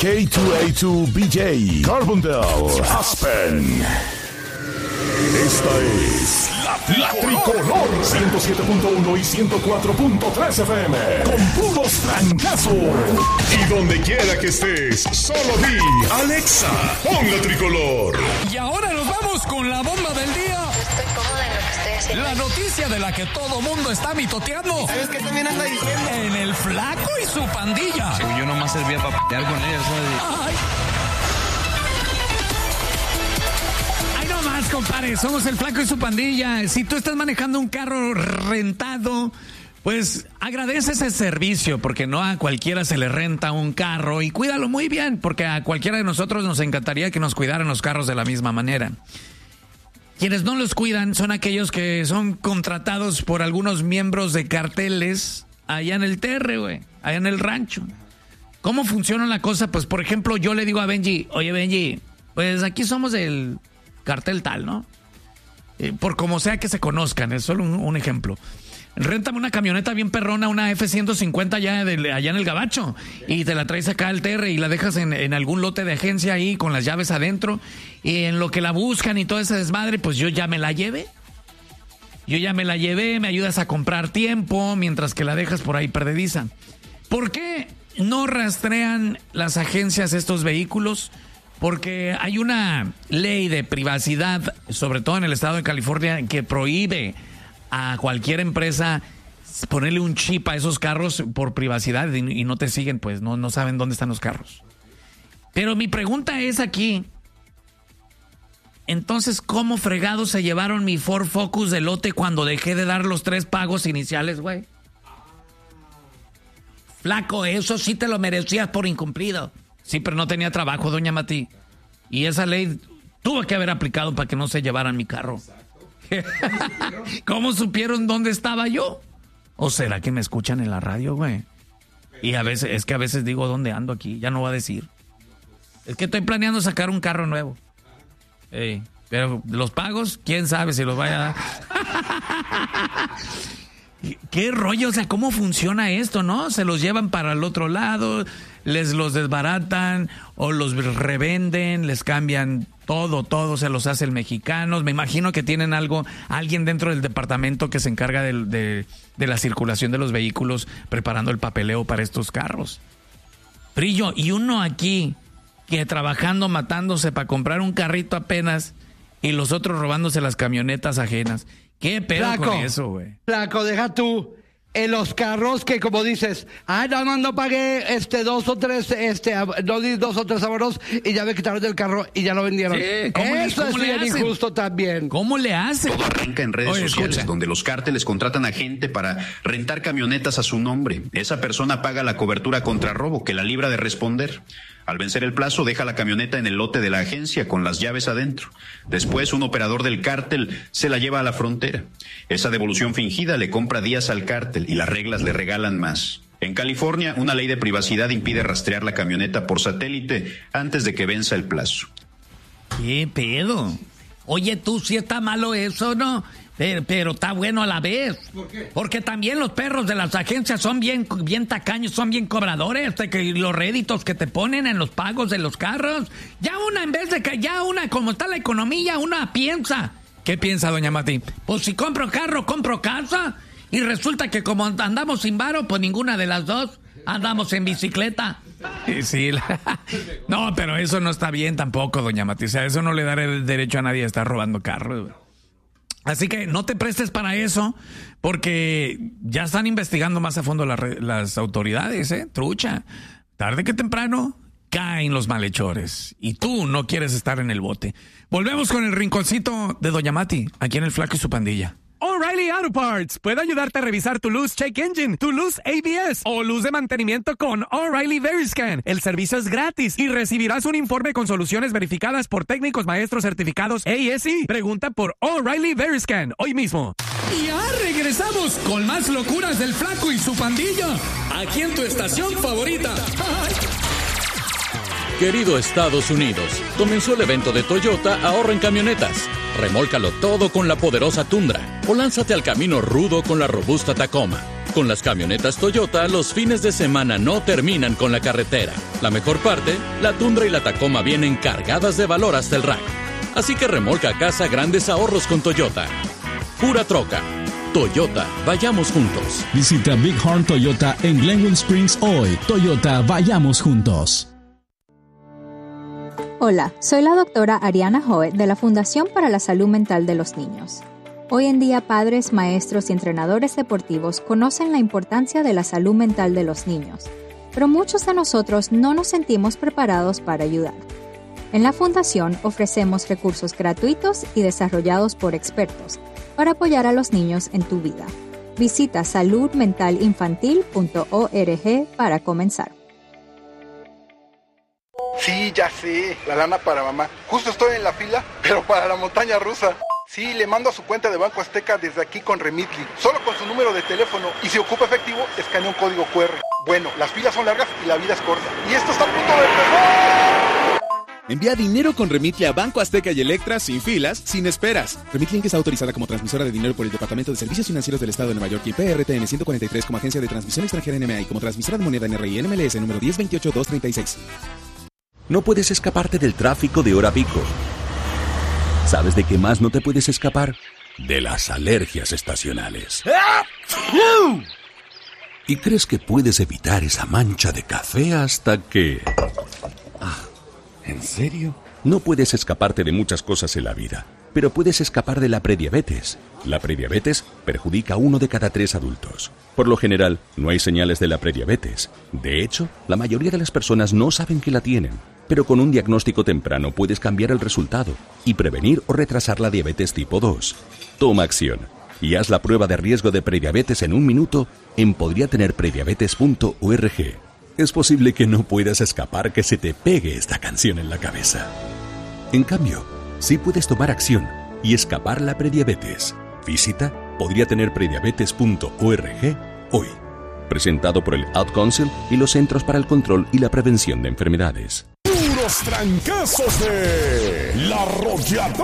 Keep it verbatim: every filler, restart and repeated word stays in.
K dos A dos B J, Carbondale, Aspen. Esta es la, la Tricolor ciento siete punto uno y ciento cuatro punto tres F M con puros trancazos. Y donde quiera que estés, solo di Alexa, pon la Tricolor. Y ahora nos vamos con la bomba del día. Estoy cómoda en lo que estoy haciendo. La noticia de la que todo mundo está mitoteando. ¿Sabes qué también anda diciendo? En el Flaco y su pandilla. Sí, yo nomás servía para p***ar con ella, ¿sabes? Ay. Ay, no más, compadre. Somos el Flaco y su pandilla. Si tú estás manejando un carro rentado, pues agradece ese servicio, porque no a cualquiera se le renta un carro, y cuídalo muy bien, porque a cualquiera de nosotros nos encantaría que nos cuidaran los carros de la misma manera. Quienes no los cuidan son aquellos que son contratados por algunos miembros de carteles allá en el T R, güey, allá en el rancho. ¿Cómo funciona la cosa? Pues, por ejemplo, yo le digo a Benji, oye, Benji, pues aquí somos del cartel tal, ¿no? Eh, por como sea que se conozcan, es solo un, un ejemplo. Réntame una camioneta bien perrona, una F ciento cincuenta allá, de, allá en el Gabacho, y te la traes acá al T R y la dejas en, en algún lote de agencia ahí con las llaves adentro, y en lo que la buscan y todo ese desmadre, pues yo ya me la llevé. Yo ya me la llevé, me ayudas a comprar tiempo mientras que la dejas por ahí perdediza. ¿Por qué no rastrean las agencias estos vehículos? Porque hay una ley de privacidad, sobre todo en el estado de California, que prohíbe a cualquier empresa ponerle un chip a esos carros por privacidad, y, y no te siguen, pues no, no saben dónde están los carros. Pero mi pregunta es aquí, entonces, ¿cómo fregados se llevaron mi Ford Focus de lote cuando dejé de dar los tres pagos iniciales, güey? Flaco, eso sí te lo merecías por incumplido. Sí, pero no tenía trabajo, doña Mati. Y esa ley tuvo que haber aplicado para que no se llevaran mi carro. ¿Cómo supieron dónde estaba yo? ¿O será que me escuchan en la radio, güey? Y a veces, es que a veces digo dónde ando aquí, ya no voy a decir. Es que estoy planeando sacar un carro nuevo. Ey, pero los pagos, quién sabe si los vaya a dar. ¿Qué rollo? O sea, ¿cómo funciona esto, no? Se los llevan para el otro lado, les los desbaratan o los revenden, les cambian todo, todo se los hace el mexicano. Me imagino que tienen algo, alguien dentro del departamento que se encarga de, de, de la circulación de los vehículos, preparando el papeleo para estos carros. Brillo, y uno aquí que trabajando, matándose para comprar un carrito apenas, y los otros robándose las camionetas ajenas. ¿Qué pedo Flaco, con eso, güey? Flaco, deja tú. En los carros que, como dices, ah, no, no, no pagué este dos o tres, este, no di dos o tres abonos y ya me quitaron del carro y ya lo vendieron. Sí, ¿cómo Eso le, cómo es bien injusto también. ¿Cómo le hacen? Todo arranca en redes Oye, sociales, escucha. donde los cárteles contratan a gente para rentar camionetas a su nombre. Esa persona paga la cobertura contra robo, que la libra de responder. Al vencer el plazo, deja la camioneta en el lote de la agencia con las llaves adentro. Después, un operador del cártel se la lleva a la frontera. Esa devolución fingida le compra días al cártel y las reglas le regalan más. En California, una ley de privacidad impide rastrear la camioneta por satélite antes de que venza el plazo. ¿Qué pedo? Oye, tú, sí está malo eso, ¿no? Pero, pero está bueno a la vez. ¿Por qué? Porque también los perros de las agencias son bien, bien tacaños, son bien cobradores. De que los réditos que te ponen en los pagos de los carros. Ya una, en vez de que ya una, como está la economía, una piensa. ¿Qué piensa, doña Mati? Pues si compro carro, compro casa. Y resulta que como andamos sin varo, pues ninguna de las dos andamos en bicicleta. Sí, sí. No, pero eso no está bien tampoco, doña Mati. O sea, eso no le da derecho a nadie a estar robando carros. Así que no te prestes para eso, porque ya están investigando más a fondo las, las autoridades, ¿eh? Trucha. Tarde que temprano caen los malhechores. Y tú no quieres estar en el bote. Volvemos con el rinconcito de doña Mati, aquí en el Flaco y su pandilla. O'Reilly Auto Parts puede ayudarte a revisar tu luz check engine, tu luz A B S o luz de mantenimiento con O'Reilly Veriscan. El servicio es gratis y recibirás un informe con soluciones verificadas por técnicos maestros certificados A S E. Pregunta por O'Reilly Veriscan hoy mismo. Y ya regresamos con más locuras del Flaco y su pandilla, aquí en tu estación favorita. Querido Estados Unidos, comenzó el evento de Toyota Ahorra en Camionetas. Remólcalo todo con la poderosa Tundra o lánzate al camino rudo con la robusta Tacoma. Con las camionetas Toyota, los fines de semana no terminan con la carretera. La mejor parte, la Tundra y la Tacoma vienen cargadas de valor hasta el rack. Así que remolca a casa grandes ahorros con Toyota. Pura troca. Toyota, vayamos juntos. Visita Big Horn Toyota en Glenwood Springs hoy. Toyota, vayamos juntos. Hola, soy la doctora Ariana Hoe de la Fundación para la Salud Mental de los Niños. Hoy en día, padres, maestros y entrenadores deportivos conocen la importancia de la salud mental de los niños, pero muchos de nosotros no nos sentimos preparados para ayudar. En la Fundación ofrecemos recursos gratuitos y desarrollados por expertos para apoyar a los niños en tu vida. Visita salud mental infantil punto org para comenzar. Sí, ya sé, la lana para mamá. Justo estoy en la fila, pero para la montaña rusa. Sí, le mando a su cuenta de Banco Azteca desde aquí con Remitly, solo con su número de teléfono, y si ocupa efectivo, escanea un código cu erre. Bueno, las filas son largas y la vida es corta. Y esto está a punto de empezar. Envía dinero con Remitly a Banco Azteca y Electra sin filas, sin esperas. Remitly está autorizada como transmisora de dinero por el Departamento de Servicios Financieros del Estado de Nueva York y P R T N ciento cuarenta y tres como agencia de transmisión extranjera N M A y como transmisora de moneda N R I N M L S número diez veintiocho dos treinta y seis. No puedes escaparte del tráfico de hora pico. ¿Sabes de qué más no te puedes escapar? De las alergias estacionales. Y crees que puedes evitar esa mancha de café hasta que... Ah, ¿en serio? No puedes escaparte de muchas cosas en la vida, pero puedes escapar de la prediabetes. La prediabetes perjudica a uno de cada tres adultos. Por lo general, no hay señales de la prediabetes. De hecho, la mayoría de las personas no saben que la tienen. Pero con un diagnóstico temprano puedes cambiar el resultado y prevenir o retrasar la diabetes tipo dos. Toma acción y haz la prueba de riesgo de prediabetes en un minuto en podría tener prediabetes punto org. Es posible que no puedas escapar que se te pegue esta canción en la cabeza. En cambio, sí puedes tomar acción y escapar la prediabetes. Visita podría tener prediabetes punto org hoy. Presentado por el Ad Council y los Centros para el Control y la Prevención de Enfermedades. Puros trancazos de La Arrolladora.